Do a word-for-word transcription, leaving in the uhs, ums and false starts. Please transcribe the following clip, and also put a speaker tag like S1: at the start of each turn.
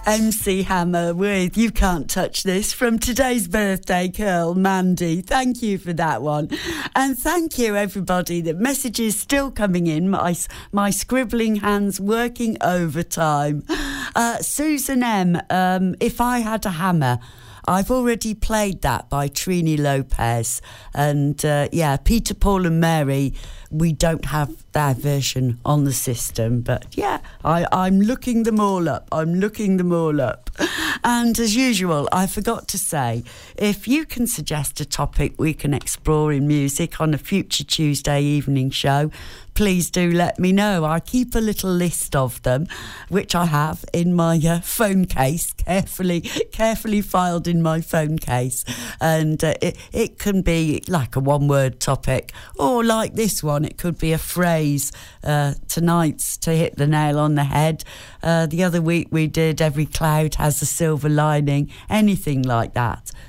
S1: M C Hammer with You Can't Touch This from today's birthday girl, Mandy. Thank you for that one. And thank you, everybody. The messages still coming in. My, my scribbling hands working overtime. Uh, Susan M, um, If I Had a Hammer. I've already played that by Trini Lopez. And, uh, yeah, Peter, Paul and Mary, we don't have their version on the system. But, yeah, I, I'm looking them all up. I'm looking them all up. And, as usual, I forgot to say, if you can suggest a topic we can explore in music on a future Tuesday evening show, please do let me know. I keep a little list of them, which I have in my uh, phone case, carefully carefully filed in my phone case. And uh, it, it can be like a one-word topic, or like this one, it could be a phrase. Uh, tonight's to hit the nail on the head. Uh, the other week we did Every Cloud Has a Silver Lining, anything like that.